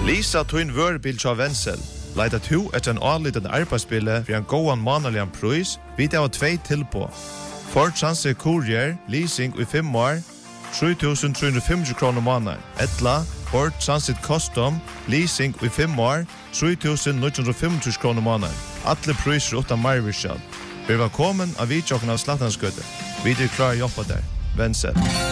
Lisa Twin Wörbil tja Wenzel. Leita to etter en anlitande arbeidsbille for en gåan månaligan pris, vid av 2 tilpå. Ford Transit Courier, leasing i 5 år, 3.350 kroner måneden. Etla, Ford Transit Custom, leasing i 5 år, 3.950 kroner måneden. Alle priser utan marvirskjall. Vi var kommet av vidtjokken av Slattanskøtte. Vi klar jobba der. Wenzel.